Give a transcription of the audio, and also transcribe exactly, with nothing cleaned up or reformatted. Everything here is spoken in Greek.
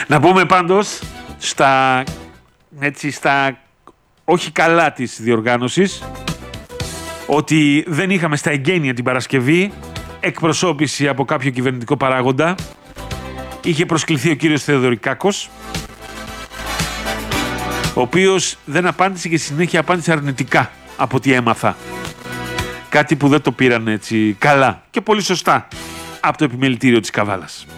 Να πούμε πάντως στα, έτσι, στα όχι καλά της διοργάνωσης ότι δεν είχαμε στα εγγένεια την Παρασκευή εκπροσώπηση από κάποιο κυβερνητικό παράγοντα. Είχε προσκληθεί ο κύριος Θεοδωρικάκος, ο οποίος δεν απάντησε και συνέχεια απάντησε αρνητικά από ό,τι έμαθα. Κάτι που δεν το πήραν έτσι καλά και πολύ σωστά από το επιμελητήριο της Καβάλας.